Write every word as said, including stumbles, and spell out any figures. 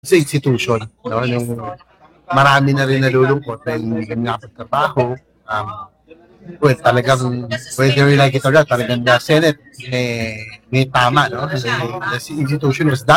Sa institution, 'no, yung marami na rin nalulungkot dahil hindi nakapagtrabaho, um, well, talagang whether you like it or not, talagang the Senate, eh, may tama, no? The, the institution was